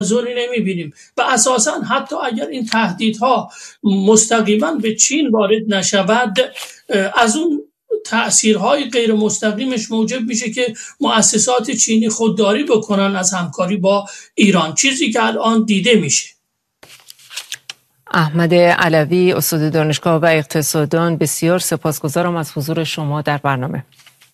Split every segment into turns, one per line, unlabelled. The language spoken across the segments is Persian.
زوری نمیبینیم و اساساً حتی اگر این تهدیدها مستقیما به چین وارد نشود، از اون تأثیرهای غیر مستقیمش موجب میشه که مؤسسات چینی خودداری بکنن از همکاری با ایران، چیزی که الان دیده میشه.
احمد علوی، استاد دانشگاه و اقتصاددان، بسیار سپاسگزارم از حضور شما در برنامه.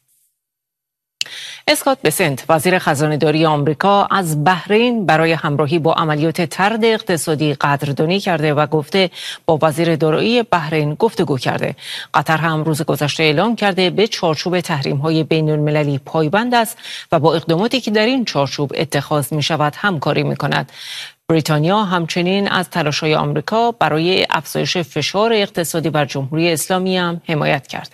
اسکات بسنت، وزیر خزانه‌داری آمریکا، از بحرین برای همراهی با عملیات طرد اقتصادی قدردانی کرده و گفته با وزیر دارایی بحرین گفتگو کرده. قطر هم روز گذشته اعلام کرده به چارچوب تحریم‌های بین‌المللی پایبند است و با اقداماتی که در این چارچوب اتخاذ می‌شود همکاری می‌کند. بریتانیا همچنین از تلاش‌های آمریکا برای افزایش فشار اقتصادی بر جمهوری اسلامی هم حمایت کرده.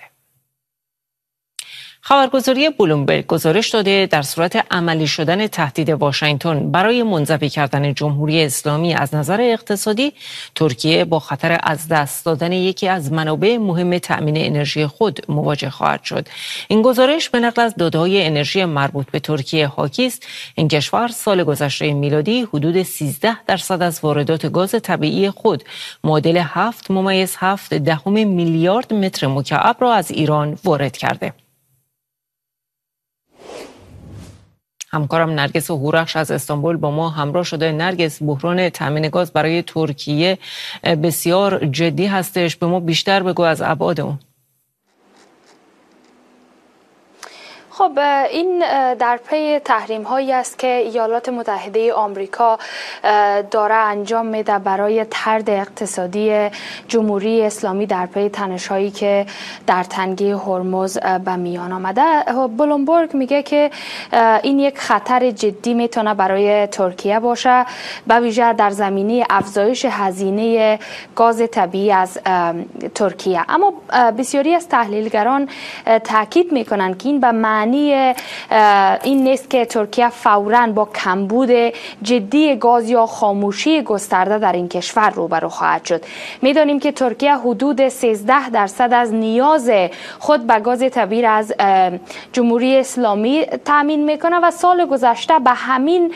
خبرگزاری بلومبرگ گزارش داده در صورت عملی شدن تهدید واشنگتن برای منزوی کردن جمهوری اسلامی از نظر اقتصادی، ترکیه با خطر از دست دادن یکی از منابع مهم تأمین انرژی خود مواجه خواهد شد. این گزارش به نقل از داده‌های انرژی مربوط به ترکیه حاکی است. این کشور سال گذشته میلادی حدود 13% از واردات گاز طبیعی خود معادل 7.7 میلیارد متر مکعب را از ایران وارد کرده. همکارم نرگس هورخش از استانبول با ما همراه شده. نرگس، بحران تامین گاز برای ترکیه بسیار جدی هستش، به ما بیشتر بگو از ابعاد اون.
خب این در پی تحریم هایی است که ایالات متحده آمریکا داره انجام میده برای طرد اقتصادی جمهوری اسلامی در پی تنش هایی که در تنگه هرمز به میان آمده. بلومبرگ میگه که این یک خطر جدی میتونه برای ترکیه باشه، به ویژه در زمینه افزایش هزینه گاز طبیعی از ترکیه. اما بسیاری از تحلیلگران تاکید میکنن که این به معنی این نیست که ترکیه فوراً با کمبود جدی گاز یا خاموشی گسترده در این کشور روبرو خواهد شد. میدانیم که ترکیه حدود 13% از نیاز خود به گاز طبیعی از جمهوری اسلامی تامین میکنه و سال گذشته به همین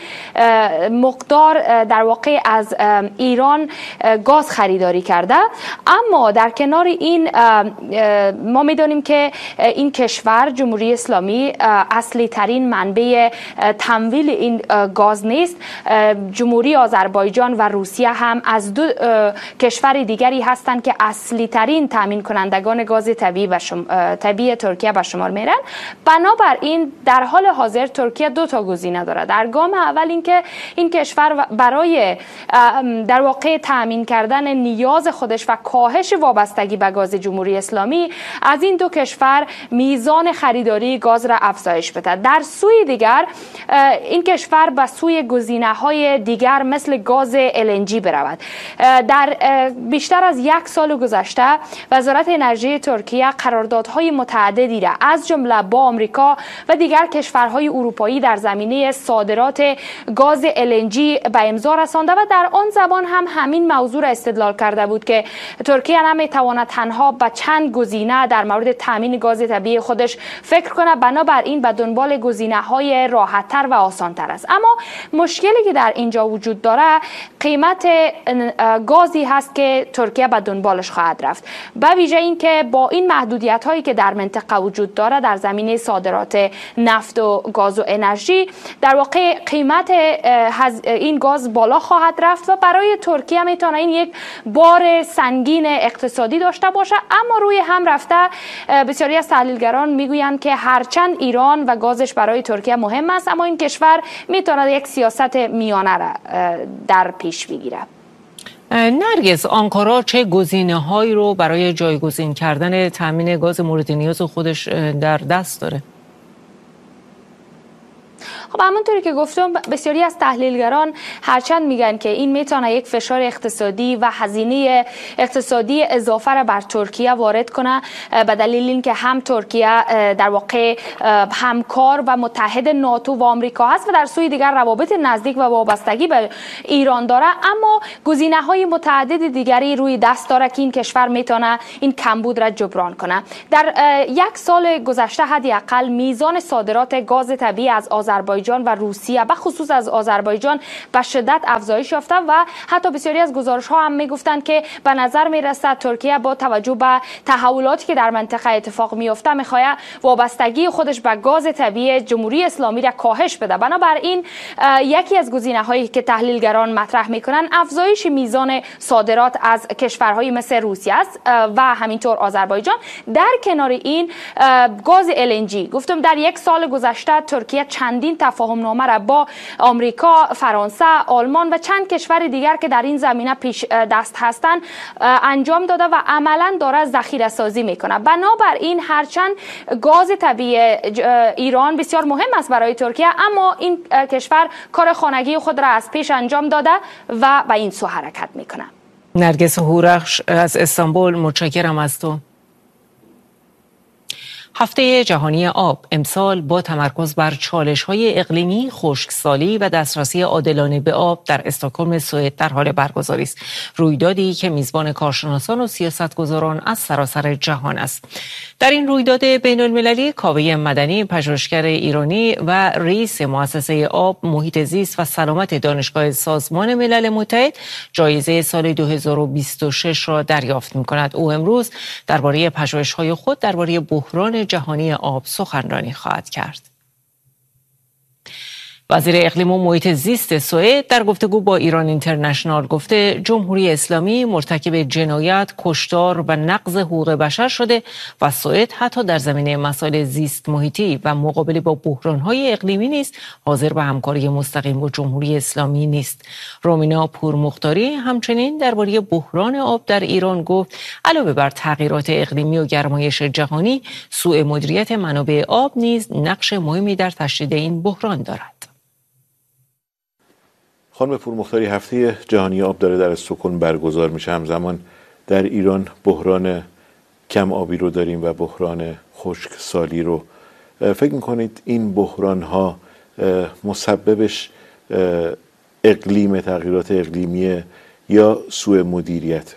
مقدار در واقع از ایران گاز خریداری کرده. اما در کنار این ما میدانیم که این کشور جمهوری اسلامی اصلی ترین منبع تمویل این گاز نیست. جمهوری آذربایجان و روسیه هم از دو کشور دیگری هستند که اصلی ترین تامین کنندگان گاز طبیعی ترکیه به شمار میرن. بنابراین در حال حاضر ترکیه دو تا گزینه داره. در گام اول اینکه این کشور برای در واقع تامین کردن نیاز خودش و کاهش وابستگی به گاز جمهوری اسلامی از این دو کشور میزان خریداری گاز را افزایش بده. در سوی دیگر این کشور به سوی گزینه‌های دیگر مثل گاز LNG برود. در بیشتر از یک سال گذشته وزارت انرژی ترکیه قراردادهای متعددی را از جمله با آمریکا و دیگر کشورهای اروپایی در زمینه صادرات گاز LNG به امضا رسانده و در آن زمان هم همین موضوع را استدلال کرده بود که ترکیه نمیتواند تنها به چند گزینه در مورد تامین گاز طبیعی خودش فکر کنه، بنابراین به دنبال گزینه‌های راحت‌تر و آسان‌تر است. اما مشکلی که در اینجا وجود داره قیمت گازی هست که ترکیه به دنبالش خواهد رفت. به ویژه این که با این محدودیت‌هایی که در منطقه وجود داره در زمینه صادرات نفت و گاز و انرژی، در واقع قیمت این گاز بالا خواهد رفت و برای ترکیه میتونه این یک بار سنگین اقتصادی داشته باشه. اما روی هم رفته بسیاری از تحلیلگران میگویند که هرچند ایران و گازش برای ترکیه مهم است، اما این کشور میتونه یک سیاست میانه را در پیش بگیره.
نرگس، آنکارا چه گزینه‌هایی رو برای جایگزین کردن تامین گاز مورد نیاز خودش در دست داره؟
خب همونطوری که گفتم بسیاری از تحلیلگران هرچند میگن که این میتونه یک فشار اقتصادی و هزینه اقتصادی اضافه را بر ترکیه وارد کنه، به دلیل اینکه هم ترکیه در واقع همکار و متحد ناتو و آمریکا هست و در سوی دیگر روابط نزدیک و وابستگی به ایران داره، اما گزینه‌های متعدد دیگری روی دست داره که این کشور میتونه این کمبود را جبران کنه. در یک سال گذشته حداقل میزان صادرات گاز طبیعی از آذربایجان آذربایجان و روسیه و خصوص از آذربایجان به شدت افزایش یافته و حتی بسیاری از گزارش‌ها هم میگفتند که به نظر میرسد ترکیه با توجه به تحولاتی که در منطقه اتفاق میفته میخواد وابستگی خودش به گاز طبیعی جمهوری اسلامی را کاهش بده. بنابراین یکی از گزینه‌هایی که تحلیلگران مطرح میکنن افزایش میزان صادرات از کشورهای مثل روسیه است و همینطور آذربایجان. در کنار این گاز LNG گفتم در یک سال گذشته ترکیه چندین تفاهم نامه را با آمریکا، فرانسه، آلمان و چند کشور دیگر که در این زمینه پیش دست هستند انجام داده و عملا داره ذخیره سازی میکنه. بنابراین هرچند گاز طبیعی ایران بسیار مهم است برای ترکیه، اما این کشور کار خانگی خود را از پیش انجام داده و به این سو حرکت میکنه.
نرگس هورخش از استانبول، متشکرم از تو. هفته جهانی آب امسال با تمرکز بر چالش‌های اقلیمی، خشکسالی و دسترسی عادلانه به آب در استکهلم سوئد در حال برگزاری است. رویدادی که میزبان کارشناسان و سیاستگزاران از سراسر جهان است. در این رویداد بین‌المللی کاوه مدنی، پژوهشگر ایرانی و رئیس مؤسسه آب، محیط زیست و سلامت دانشگاه سازمان ملل متحد جایزه سال 2026 را دریافت می‌کند. او امروز درباره پژوهش‌های خود درباره بحران جهانی آب سخنرانی خواهد کرد. وزیر اقلیم و محیط زیست سوئد در گفتگو با ایران اینترنشنال گفته جمهوری اسلامی مرتکب جنایت، کشتار و نقض حقوق بشر شده و سوئد حتی در زمینه مسائل زیست محیطی و مقابله با بحران‌های اقلیمی نیز حاضر به همکاری مستقیم با جمهوری اسلامی نیست. رومینا پورمختاری همچنین درباره بحران آب در ایران گفت علاوه بر تغییرات اقلیمی و گرمایش جهانی، سوء مدیریت منابع آب نیز نقش مهمی در تشدید این بحران دارد.
خانم پورمختاری، هفته جهانی آب داره در استکهلم برگزار میشه. همزمان در ایران بحران کم آبی رو داریم و بحران خشکسالی رو. فکر میکنید این بحران ها مسببش اقلیم، تغییرات اقلیمی یا سوء مدیریت؟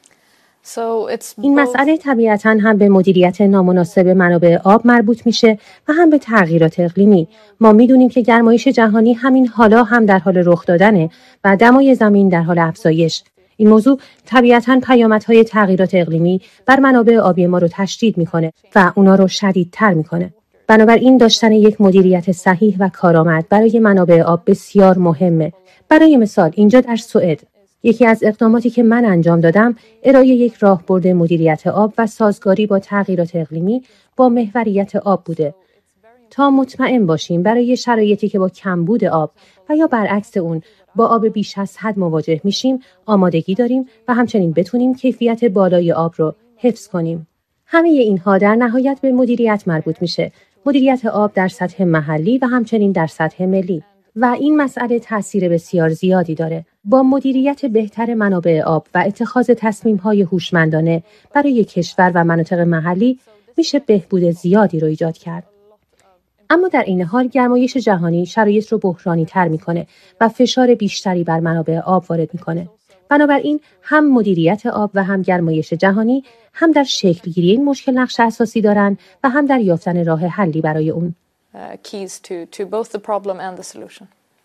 این مسئله طبیعتاً هم به مدیریت نامناسب منابع آب مربوط میشه و هم به تغییرات اقلیمی. ما میدونیم که گرمایش جهانی همین حالا هم در حال رخ دادنه و دمای زمین در حال افزایش. این موضوع طبیعتاً پیامدهای تغییرات اقلیمی بر منابع آبی ما رو تشدید میکنه و اونا رو شدیدتر میکنه. بنابراین داشتن یک مدیریت صحیح و کارآمد برای منابع آب بسیار مهمه. برای مثال اینجا در سوئد یکی از اقداماتی که من انجام دادم ارائه یک راهبرد مدیریت آب و سازگاری با تغییرات اقلیمی با محوریت آب بوده تا مطمئن باشیم برای شرایطی که با کمبود آب و یا برعکس اون با آب بیش از حد مواجه میشیم آمادگی داریم و همچنین بتونیم کیفیت بالای آب رو حفظ کنیم. همه اینها در نهایت به مدیریت مربوط میشه. مدیریت آب در سطح محلی و همچنین در سطح ملی. و این مسئله تأثیر بسیار زیادی داره. با مدیریت بهتر منابع آب و اتخاذ تصمیم‌های هوشمندانه برای کشور و مناطق محلی میشه بهبود زیادی رو ایجاد کرد. اما در این حال گرمایش جهانی شرایط رو بحرانی تر میکنه و فشار بیشتری بر منابع آب وارد میکنه. بنابراین هم مدیریت آب و هم گرمایش جهانی هم در شکلگیری این مشکل نقش اساسی دارن و هم در یافتن راه حلی برای اون.
keys to both the problem and the solution.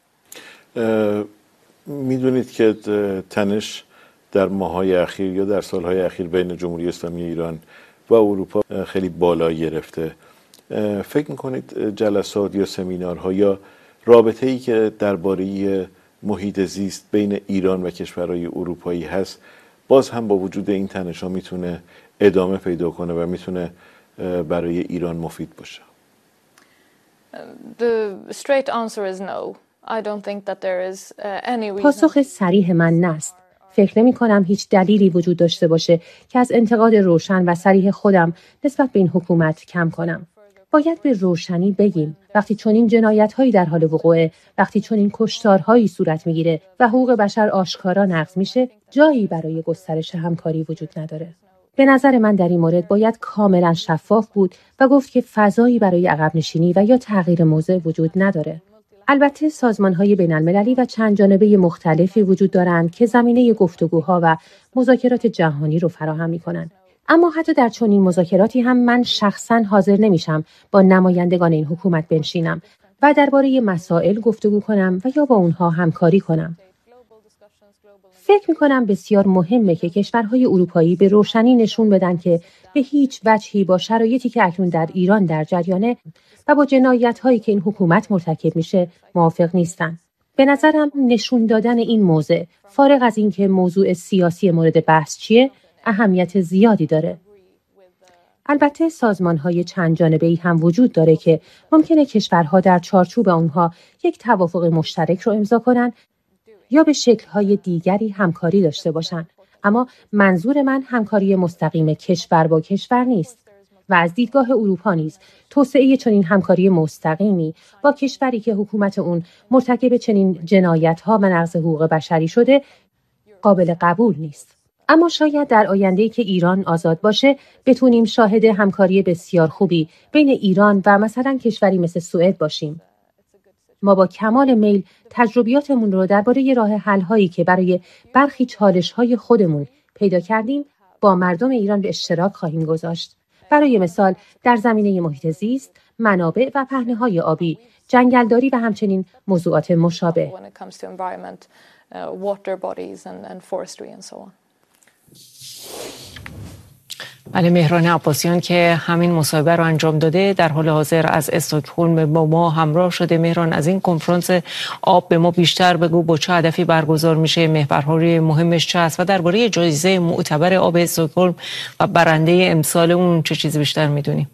میدونید که تنش در ماه‌های اخیر یا در سال‌های اخیر بین جمهوری اسلامی ایران و اروپا خیلی بالا گرفته. فکر میکنید جلسات یا سمینارها یا رابطه‌ای که درباره محیط زیست بین ایران و کشورهای اروپایی هست باز هم با وجود این تنش‌ها میتونه ادامه پیدا کنه و میتونه برای ایران مفید باشه؟
The straight answer is no. I don't think that there is any reason.
پاسخ صریح من نه است. فکر نمی کنم هیچ دلیلی وجود داشته باشه که از انتقاد روشن و صریح خودم نسبت به این حکومت کم کنم. باید به روشنی بگیم وقتی چنین جنایت‌هایی در حال وقوعه، وقتی چنین کشتارهایی صورت میگیره و حقوق بشر آشکارا نقض میشه، جایی برای گسترش همکاری وجود نداره. به نظر من در این مورد باید کاملا شفاف بود و گفت که فضایی برای عقب نشینی و یا تغییر موضع وجود نداره. البته سازمان‌های بین‌المللی و چند جانبه مختلفی وجود دارند که زمینه گفتگوها و مذاکرات جهانی رو فراهم می‌کنند. اما حتی در چنین مذاکراتی هم من شخصاً حاضر نمیشم با نمایندگان این حکومت بنشینم و درباره مسائل گفتگو کنم و یا با اونها همکاری کنم. فکر می‌کنم بسیار مهمه که کشورهای اروپایی به روشنی نشون بدن که به هیچ وجهی با شرایطی که اکنون در ایران در جریانه و با جنایت‌هایی که این حکومت مرتکب میشه موافق نیستن. به نظرم نشون دادن این موضع، فارغ از اینکه موضوع سیاسی مورد بحث چیه، اهمیت زیادی داره. البته سازمان‌های چند جانبه‌ای هم وجود داره که ممکنه کشورها در چارچوب اونها یک توافق مشترک رو امضا کنن یا به شکل‌های دیگری همکاری داشته باشن. اما منظور من همکاری مستقیم کشور با کشور نیست و از دیدگاه اروپا نیز توسعه چنین همکاری مستقیمی با کشوری که حکومت اون مرتکب چنین جنایت‌ها و نقض حقوق بشری شده قابل قبول نیست. اما شاید در آینده‌ای که ایران آزاد باشه بتونیم شاهد همکاری بسیار خوبی بین ایران و مثلا کشوری مثل سوئد باشیم. ما با کمال میل تجربیاتمون رو درباره راه حل‌هایی که برای برخی چالش‌های خودمون پیدا کردیم با مردم ایران به اشتراک خواهیم گذاشت. برای مثال در زمینه محیط زیست، منابع و پهنه‌های آبی، جنگلداری و همچنین موضوعات مشابه.
بله، مهران عباسیان که همین مصاحبه رو انجام داده در حال حاضر از استکهلم با ما همراه شده. مهران، از این کنفرانس آب به ما بیشتر بگو، با چه هدفی برگزار میشه، محورهای مهمش چه است و درباره جایزه معتبر آب استکهلم و برنده امسال اون چه چیزی بیشتر میدونی؟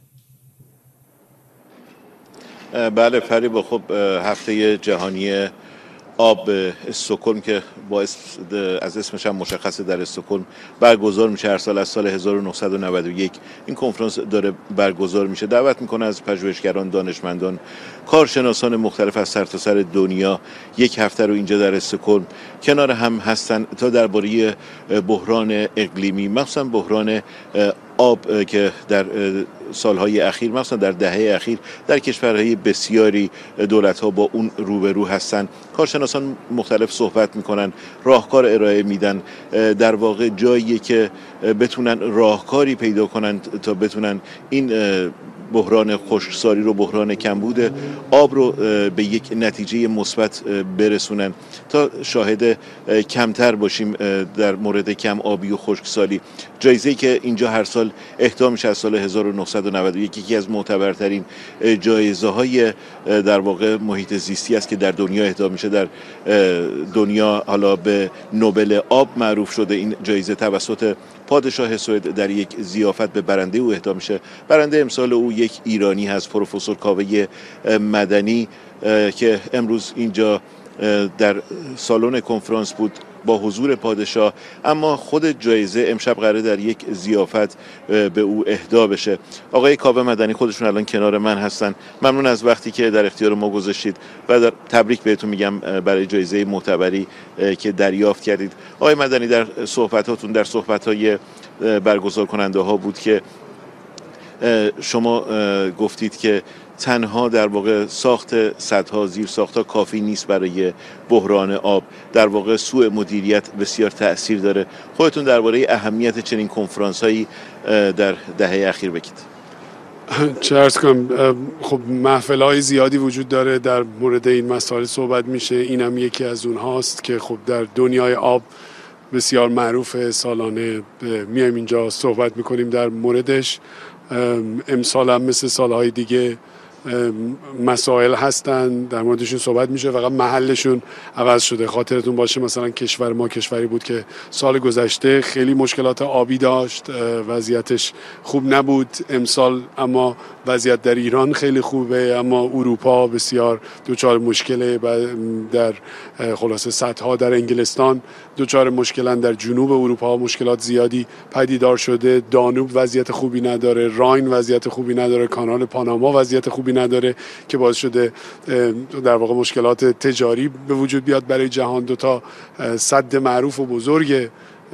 بله فریبا، خب هفته جهانی آب استکهلم که از اسمش هم مشخصه در استکهلم برگزار میشه هر سال از سال 1991. این کنفرانس داره برگزار میشه، دعوت میکنه از پژوهشگران، دانشمندان، کارشناسان مختلف از سرتاسر دنیا یک هفته رو اینجا در استکهلم کنار هم هستن تا درباره بحران اقلیمی، مخصوصا بحران آب که در سالهای اخیر، مثلا در دهه اخیر در کشورهای بسیاری دولت‌ها با اون روبرو هستن. کارشناسان مختلف صحبت میکنن، راهکار ارائه میدن، در واقع جایی که بتونن راهکاری پیدا کنن تا بتونن این بحران خشکسالی رو، بحران کمبود آب رو به یک نتیجه مثبت برسونن تا شاهد کمتر باشیم در مورد کم آبی و خشکسالی. جایزه‌ای که اینجا هر سال اهدا میشه از سال 1991 یکی از معتبرترین جایزه‌های در واقع محیط زیستی است که در دنیا اهدا میشه. در دنیا حالا به نوبل آب معروف شده. این جایزه توسط پادشاه سوئد در یک ضیافت به برنده او اهدا میشه. برنده امسال او یک ایرانی هست، پروفسور کاوه مدنی، که امروز اینجا در سالن کنفرانس بود با حضور پادشاه، اما خود جایزه امشب قراره در یک ضیافت به او اهدا بشه. آقای کاوه مدنی خودشون الان کنار من هستن. ممنون از وقتی که در اختیار ما گذاشتید و تبریک بهتون میگم برای جایزه معتبری که دریافت کردید. آقای مدنی، در صحبتاتون، در صحبت‌های برگزار کننده ها بود که شما گفتید که تنها در واقع ساخت سدها، زیر ساختها کافی نیست برای بحران آب، در واقع سوء مدیریت بسیار تأثیر داره. خودتون درباره اهمیت چنین کنفرانس هایی در دهه اخیر بگید.
چه عرض کنم، خب محفل های زیادی وجود داره در مورد این مسائل صحبت میشه. اینم یکی از اونهاست که خب در دنیای آب بسیار معروفه، سالانه میایم اینجا صحبت میکنیم در موردش. امسال هم مثل سالهای دیگه مسائل هستن در موردشون صحبت میشه، فقط محلشون عوض شده. خاطرتون باشه مثلا کشور ما کشوری بود که سال گذشته خیلی مشکلات آبی داشت، وضعیتش خوب نبود. امسال اما وضعیت در ایران خیلی خوبه، اما اروپا بسیار دوچار مشکله. در خلاصه سدها در انگلستان دوچار مشکلن، در جنوب اروپا مشکلات زیادی پدیدار شده. دانوب وضعیت خوبی نداره، راین وضعیت خوبی نداره، کانال پاناما وضعیت خوبی نداره که باعث شده در واقع مشکلات تجاری به وجود بیاد برای جهان. دوتا سد معروف و بزرگ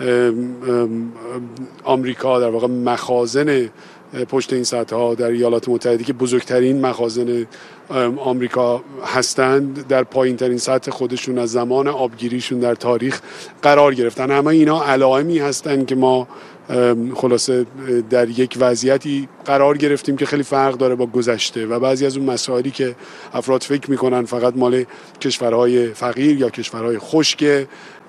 آمریکا، در واقع مخازن پشت این سدها در ایالات متحده که بزرگترین مخازن آمریکا هستند در پایین ترین سطح خودشون از زمان آبگیریشون در تاریخ قرار گرفتن. همه اینا علائمی هستند که ما خلاصه در یک وضعیتی قرار گرفتیم که خیلی فرق داره با گذشته و بعضی از اون مسائلی که افراد فکر میکنن فقط مال کشورهای فقیر یا کشورهای خشک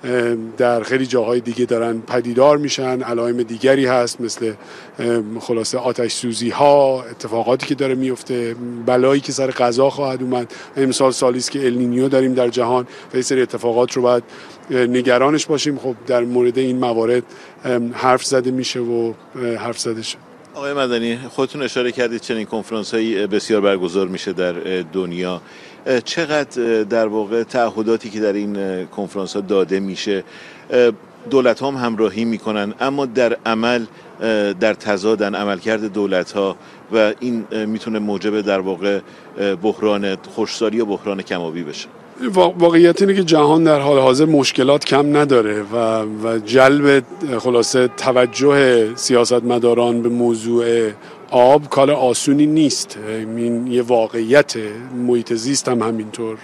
در خیلی جاهای دیگه دارن پدیدار میشن. علائم دیگری هست مثل خلاصه آتش سوزی ها، اتفاقاتی که داره میفته، بلایی که سر غذا خواهد اومد. امسال سالی است که النینیو داریم در جهان و یه سری اتفاقات رو باید نگرانش باشیم. خب در مورد این موارد حرف زده میشه و حرف زده شد.
آقای مدنی، خودتون اشاره کردید چنین کنفرانس‌هایی بسیار برگزار میشه در دنیا. چقدر در واقع تعهداتی که در این کنفرانس‌ها داده میشه دولت‌ها هم همراهی میکنن، اما در عمل در تضادن عملکرد دولت‌ها و این میتونه موجب در واقع بحران خشکسالی یا بحران کم‌آبی بشه؟
واقعیت اینه که جهان در حال حاضر مشکلات کم نداره و جلب خلاصه توجه سیاستمداران به موضوع آب کار آسونی نیست. این یه واقعیت، محیط زیست هم همینطور.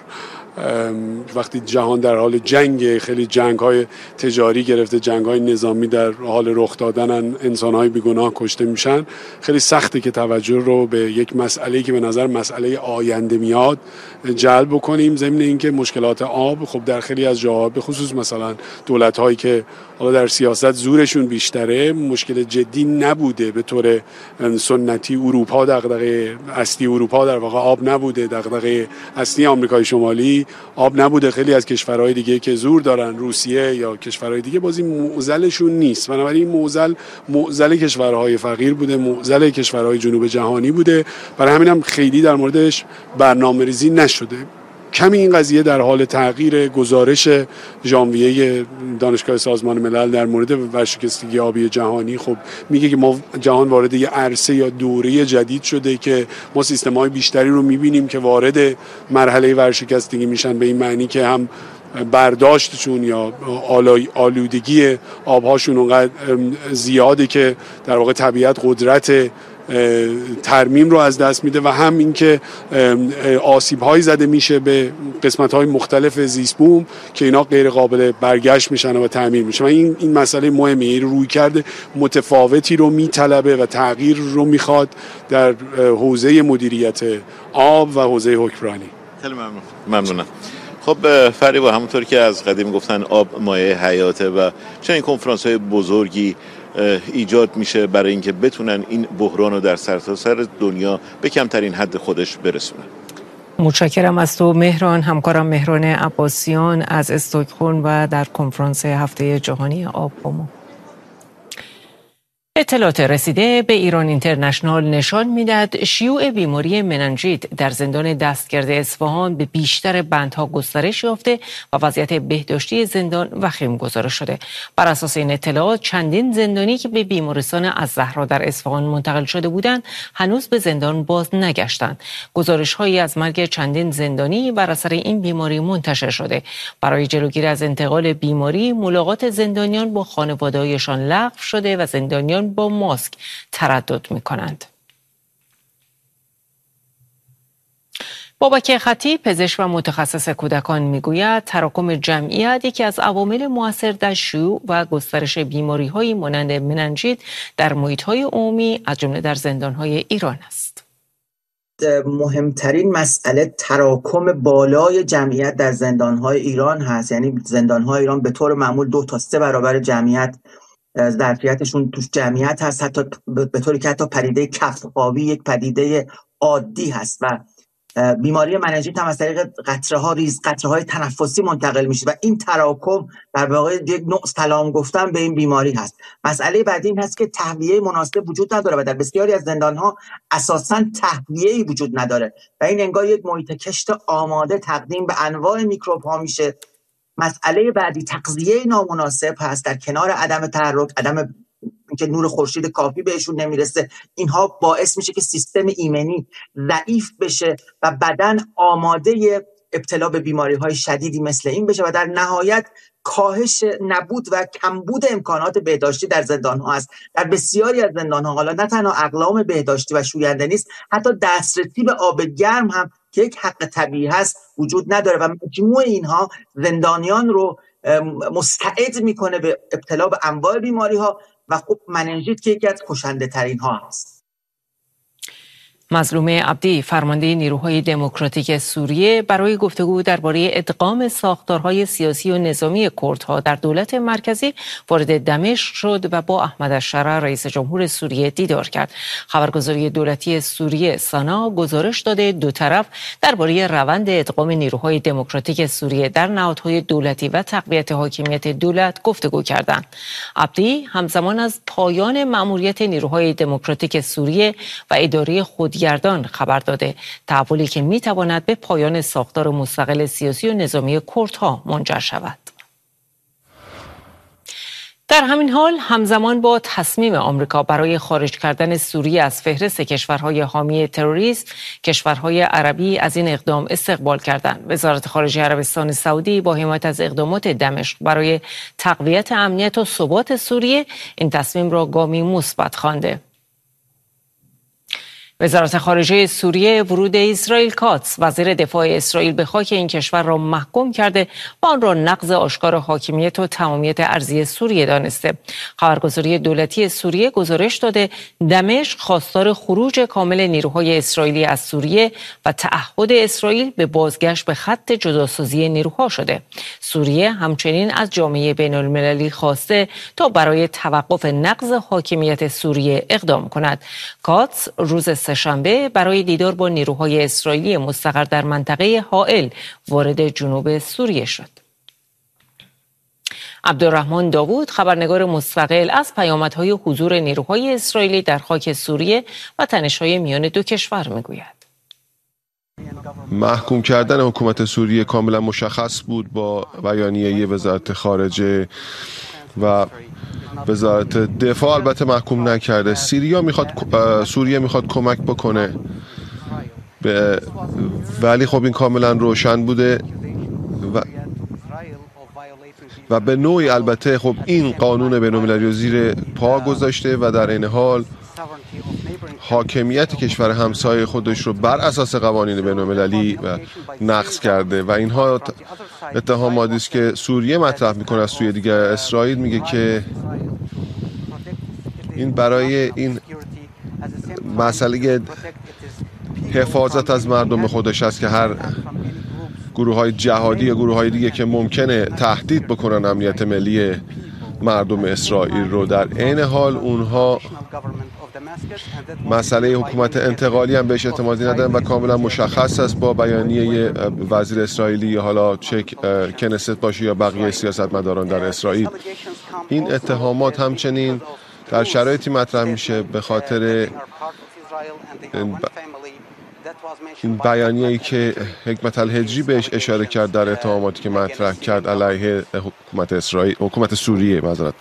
وقتی جهان در حال جنگ، خیلی جنگ‌های تجاری گرفته، جنگ‌های نظامی در حال رخ دادن، انسان‌های بیگناه کشته میشن، خیلی سخته که توجه رو به یک مسئله‌ای که به نظر مسئله آینده میاد جلب بکنیم. ضمن اینکه مشکلات آب خب در خیلی از جاها به خصوص مثلا دولت‌هایی که حالا در سیاست زورشون بیشتره مشکل جدی نبوده به طور سنتی. اروپا دغدغه اصلی اروپا در واقع آب نبوده، دغدغه اصلی آمریکای شمالی آب نبوده. خیلی از کشورهای دیگه که زور دارن، روسیه یا کشورهای دیگه، بازی معضلشون نیست. بنابراین معضل کشورهای فقیر بوده، معضل کشورهای جنوب جهانی بوده. برای همین هم خیلی در موردش برنامه‌ریزی نشده. کمی این قضیه در حال تغییر. گزارش ژانویه دانشگاه سازمان ملل در مورد ورشکستگی آبی جهانی خب میگه که ما جهان وارد یه عرصه یا دوره جدید شده که ما سیستم‌های بیشتری رو می‌بینیم که وارد مرحله ورشکستگی میشن، به این معنی که هم برداشتشون یا آلودگی آبهاشون اونقدر زیاده که در واقع طبیعت قدرت ترمیم رو از دست میده و هم این که آسیب‌هایی زده میشه به قسمت‌های مختلف زیست بوم که اینا غیر قابل برگشت میشن و تعمیر میشن. و این مسئله مهمه. رویکرد متفاوتی رو میطلبه و تغییر رو میخواد در حوزه مدیریت آب و حوزه حکمرانی.
خیلی ممنونم. خب فریبا، همونطور که از قدیم گفتن آب مایه حیاته و چنین کنفرانس‌های بزرگی ایجاد میشه برای اینکه بتونن این بحران رو در سرتاسر دنیا به کمترین حد خودش برسونن.
متشکرم از تو مهران. همکارم مهران عباسیان از استکهلم و در کنفرانس هفته جهانی آب با ما. اطلاعات رسیده به ایران اینترنشنال نشان میدهد شیوع بیماری مننژیت در زندان دستگرد اصفهان به بیشتر بندها گسترش یافته و وضعیت بهداشتی زندان وخیم گزارش شده. بر اساس این اطلاعات چندین زندانی که به بیمارستان الزهرا در اصفهان منتقل شده بودند هنوز به زندان باز نگشتند. گزارش‌هایی از مرگ چندین زندانی بر اثر این بیماری منتشر شده. برای جلوگیری از انتقال بیماری ملاقات زندانیان با خانواده‌هایشان لغو شده و زندانیان با ماسک تردد می‌کنند. بابک خطی، پزشک و متخصص کودکان، میگوید تراکم جمعیت یکی از عوامل مؤثر در شیوع و گسترش بیماری‌های مانند مننژیت در محیط‌های عمومی از جمله در زندان‌های ایران است.
مهمترین مسئله تراکم بالای جمعیت در زندان‌های ایران هست. یعنی زندان‌های ایران به طور معمول 2 تا 3 برابر جمعیت ظرفیتشون توش جمعیت هست، حتی به طوری که حتی پدیده کف‌آبی یک پدیده عادی هست و بیماری مننژیت هم از طریق قطره‌های تنفسی منتقل میشه و این تراکم در واقع یک نوع سلام گفتن به این بیماری هست. مسئله بعدی این هست که تهویه مناسب وجود نداره و در بسیاری از زندان‌ها اساساً تهویه‌ای وجود نداره و این انگار یک محیط کشت آماده تقدیم به انواع میکروب‌ها میشه. مسئله بعدی تغذیه نامناسب هست، در کنار عدم تحرک، عدم اینکه نور خورشید کافی بهشون نمیرسه. اینها باعث میشه که سیستم ایمنی ضعیف بشه و بدن آماده ابتلا به بیماری‌های شدیدی مثل این بشه و در نهایت کاهش نبود و کمبود امکانات بهداشتی در زندان‌ها است. در بسیاری از زندان‌ها حالا نه تنها اقلام بهداشتی و شوینده نیست، حتی دسترسی به آب گرم هم که یک حق طبیعی هست وجود نداره و مجموع اینها زندانیان رو مستعد میکنه به ابتلا به انواع بیماری‌ها و خب مننژیت که یکی از کشنده ترین ها هست.
مظلوم عبدی، فرمانده نیروهای دموکراتیک سوریه، برای گفتگو درباره ادغام ساختارهای سیاسی و نظامی کردها در دولت مرکزی وارد دمشق شد و با احمد الشرع رئیس جمهور سوریه دیدار کرد. خبرگزاری دولتی سوریه سانا گزارش داده دو طرف درباره روند ادغام نیروهای دموکراتیک سوریه در نهادهای دولتی و تقویت حاکمیت دولت گفتگو کردند. عبدی همزمان از پایان مأموریت نیروهای دموکراتیک سوریه و اداره خودگردان خبر داده، تحولی که میتواند به پایان ساختار مستقل سیاسی و نظامی کردها منجر شود. در همین حال همزمان با تصمیم آمریکا برای خارج کردن سوریه از فهرست کشورهای حامی تروریسم، کشورهای عربی از این اقدام استقبال کردند. وزارت خارجه عربستان سعودی با حمایت از اقدامات دمشق برای تقویت امنیت و ثبات سوریه این تصمیم را گامی مثبت خوانده. وزارت خارجه سوریه ورود اسرائیل کاتس، وزیر دفاع اسرائیل، به خاک این کشور را محکوم کرده و آن را نقض آشکار حاکمیت و تمامیت ارضی سوریه دانسته. خبرگزاری دولتی سوریه گزارش داده دمشق خواستار خروج کامل نیروهای اسرائیلی از سوریه و تعهد اسرائیل به بازگشت به خط جداسازی نیروها شده. سوریه همچنین از جامعه بین‌المللی خواسته تا برای توقف نقض حاکمیت سوریه اقدام کند. کاتس روز شنبه برای دیدار با نیروهای اسرائیلی مستقر در منطقه حائل وارد جنوب سوریه شد. عبدالرحمن داوود، خبرنگار مستقل، از پیامدهای حضور نیروهای اسرائیلی در خاک سوریه و تنش‌های میان دو کشور میگوید.
محکوم کردن حکومت سوریه کاملا مشخص بود با بیانیه وزارت خارجه و وزارت دفاع البته محکوم نکرده. سوریه میخواد کمک بکنه ولی خب این کاملا روشن بوده و به نوعی البته خب این قانون بین‌المللی رو زیر پا گذاشته و در این حال حاکمیت کشور همسایه خودش رو بر اساس قوانین بین‌المللی نقض کرده و اینها اتهاماتی است که سوریه مطرح میکنه. از سوی دیگر اسرائیل میگه که این برای این مسئله حفاظت از مردم خودش است که هر گروه‌های جهادی یا گروه‌های دیگه که ممکنه تهدید بکنن امنیت ملی مردم اسرائیل رو، در عین حال اونها مسئله حکومت انتقالی هم بهش اعتمادی ندارن و کاملا مشخص است با بیانیه وزیر اسرائیلی، حالا چه کنست باشه یا بقیه سیاستمداران در اسرائیل. این اتهامات همچنین در شرایطی مطرح میشه به خاطر این بیانیه‌ای که حکمت الهجری بهش اشاره کرد در اتهاماتی که مطرح کرد علیه حکومت سوریه. معذرت.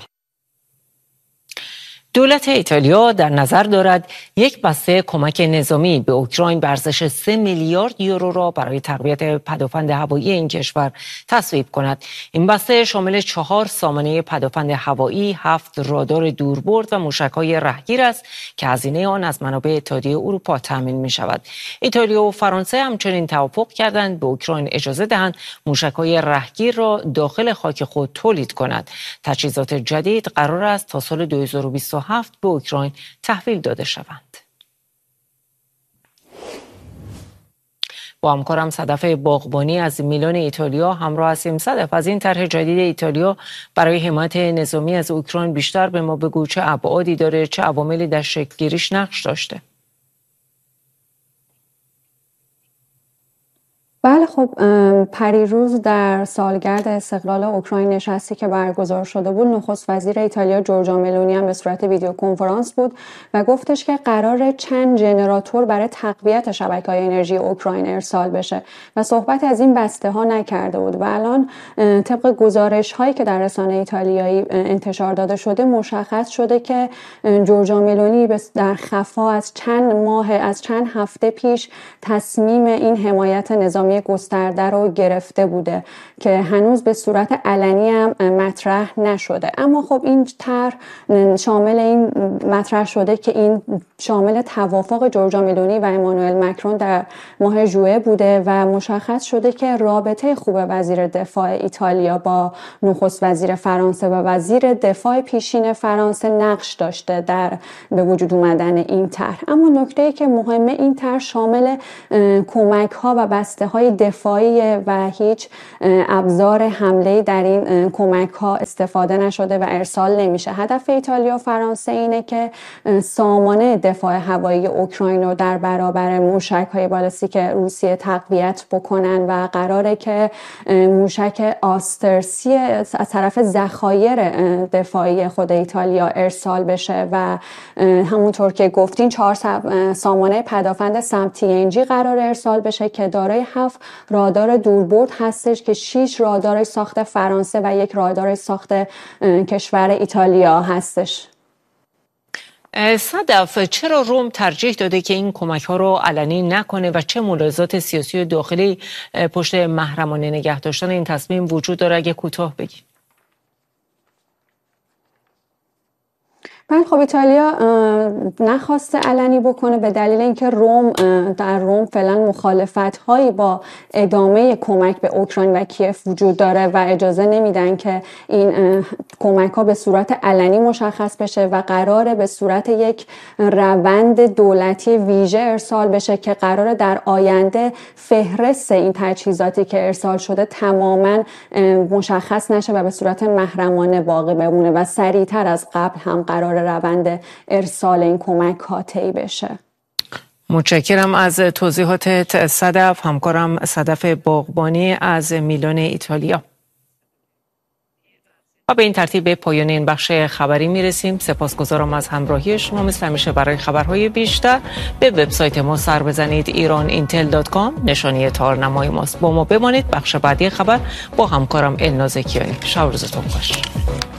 دولت ایتالیا در نظر دارد یک بسته کمک نظامی به اوکراین به ارزش 3 میلیارد یورو را برای تقویت پدافند هوایی این کشور تصویب کند. این بسته شامل 4 سامانه پدافند هوایی، 7 رادار دوربرد و موشک‌های رهگیر است که هزینه آن از منابع اتحادیه اروپا تامین می‌شود. ایتالیا و فرانسه همچنین توافق کردند به اوکراین اجازه دهند موشک‌های رهگیر را داخل خاک خود تولید کند. تجهیزات جدید قرار است تا سال 2027 به اوکراین تحویل داده شوند. با همکارم صدف باغبانی از میلان ایتالیا همراه هستیم. صدف، از این طرح جدید ایتالیا برای حمایت نظامی از اوکراین بیشتر به ما بگو، چه ابعادی داره، چه عواملی در شکل گیریش نقش داشته؟
بله، خب پریروز در سالگرد استقلال اوکراین نشستی که برگزار شده بود، نخست وزیر ایتالیا جورجا ملونی هم به صورت ویدیو کنفرانس بود و گفتش که قرار چند ژنراتور برای تقویت شبکه‌های انرژی اوکراین ارسال بشه و صحبت از این بسته ها نکرده بود و الان طبق گزارش هایی که در رسانه ایتالیایی انتشار داده شده مشخص شده که جورجا ملونی در خفا از چند هفته پیش تصمیم این حمایت نظامی نظامی گسترده رو گرفته بوده که هنوز به صورت علنی هم مطرح نشده. اما خب این طرح شامل این مطرح شده که این شامل توافق جورجیا ملونی و امانوئل مکرون در ماه ژوئیه بوده و مشخص شده که رابطه خوب وزیر دفاع ایتالیا با نخست وزیر فرانسه و وزیر دفاع پیشین فرانسه نقش داشته در به وجود اومدن این طرح. اما نکته‌ای که مهمه، این طرح شامل کمک‌ها و بسته‌های دفاعی و هیچ ابزار حمله‌ای در این کمک‌ها استفاده نشده و ارسال نمیشه. هدف ایتالیا و فرانسه اینه که سامانه دفاع هوایی اوکراین رو در برابر موشک‌های بالستیک روسیه تقویت بکنن و قراره که موشک آسترسی از طرف ذخایر دفاعی خود ایتالیا ارسال بشه و همونطور که گفتین 4 سامانه پدافند سم TNG قرار ارسال بشه که دارای 7 رادار دوربرد هستش که 6 رادار ساخت فرانسه و 1 رادار ساخت کشور ایتالیا هستش.
صدف، چرا روم ترجیح داده که این کمک ها رو علنی نکنه و چه ملاحظات سیاسی و داخلی پشت محرمانه نگه داشتن این تصمیم وجود داره؟ اگه کوتاه بگی.
خب ایتالیا نخواسته علنی بکنه به دلیل اینکه در روم فعلا مخالفت هایی با ادامه کمک به اوکراین و کیف وجود داره و اجازه نمیدن که این کمک ها به صورت علنی مشخص بشه و قراره به صورت یک روند دولتی ویژه ارسال بشه که قراره در آینده فهرست این تجهیزاتی که ارسال شده تماما مشخص نشه و به صورت محرمانه باقی بمونه و سریعتر از قبل هم قراره روند ارسال این کمک ها طی بشه.
متشکرم از توضیحاتت صدف. همکارم صدف باغبانی از میلان ایتالیا. و به این ترتیب به پایان این بخش خبری میرسیم. سپاسگزارم از همراهی شما. مثل همیشه برای خبرهای بیشتر به وبسایت ما سر بزنید iran-intel.com، نشانی تارنمای ماست. با ما بمانید. بخش بعدی خبر با همکارم الناز کیانی. شب روزتون خوش.